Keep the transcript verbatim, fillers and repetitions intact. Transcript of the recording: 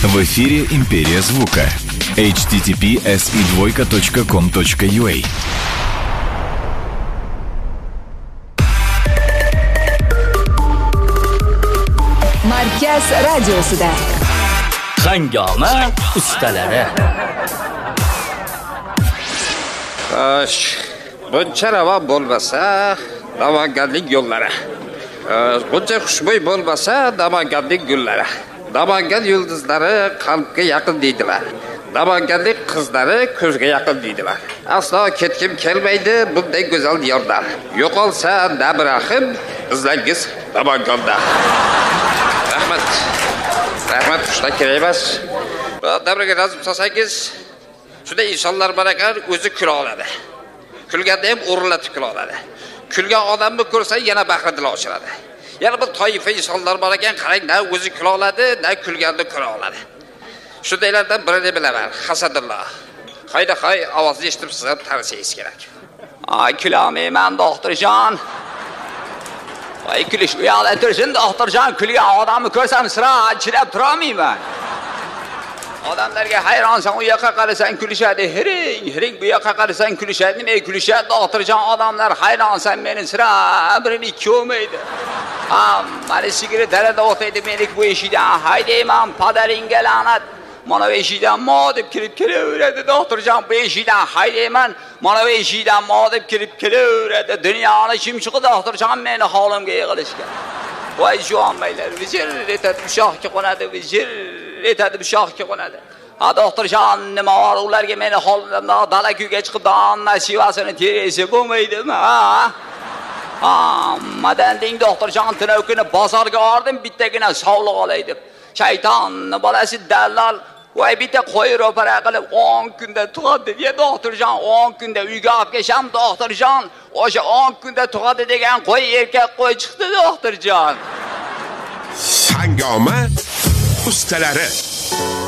В эфире «Империя звука». эйч ти ти пи эс и двойка точка ком точка ю а. Markaz radiosida Hangoma ustalari. Buncha ravon bo'lmasa, Namanganlik yo'llari. Buncha xushbo'y bo'lmasa, Namanganlik gullari. Namangan yulduzlari qalbga yaqin deydilar. Namanganlik qizlari ko'zga yaqin deydilar. Aslo ketkim kelmaydi bunday go'zal diyordan. Yo'qolsa Nabrahim, izlangiz Namanganda. Rahmat. Rahmat, xushdan kerak emas. Dabraga razm solsangiz, shunday insonlar bor ekan, o'zi kula oladi. Kulganda ham o'rinlatib kula oladi. Kulgan odamni ko'rsa yana bahri ochiladi. Yana bir toifa insonlar bor ekan, qarang, na o'zi kula oladi, na kulganni ko'ra oladi. Shundaylardan birini bilaman, Hasadulloh. Qayda qo'y, ovozni eshitib siz ham tanisangiz kerak. Ay, kulamayman, doktorjon. Ay, kulish u yoqda tursin, doktorjon, kulgan odamni ko'rsam sira chidab turolmayman. Odamlarga hayronsan, u yoqqa qarasang kulishadi, hiring, hiring bu yoqqa qarasang kulishadi, nima kulishadi, doktorjon, odamlar hayronsan, meni sira birini ko'maydi. Mana sigiri dalada o'taydi, meni bu eshikdan haydayman, padaringga la'nat. Mana bu eshikdan mo deb kirib kelaveradi, doktorjon, bu eshikdan haydayman, mana bu eshikdan mo deb kirib kelaveradi. Dunyoni chimchug'i doktorjon, meni holimga yig'ilishgan. Voy juvonmaylar, vijir etadi, shoxga qo'nadi, vijir etadi, shoxga qo'nadi. Ha, doktorjon, nima bor ularga meni holimda dala kuyga chiqib don nasibasini teresa bo'lmaydimi? Ha? Ha, madanding doktorjon, tunov kuni bozorga bordim, bittagina sovliq olay deb. Shaytonning bolasi dallol voy bitta qo'y ro'para qilib o'n kunda tug'adi deya, doktorjon, o'n kunda uyga olib kelsam, doktorjon, o'sha o'n kunda tug'adi degan qo'y erkak qo'y chiqdi, doktorjon. Hangoma ustalari.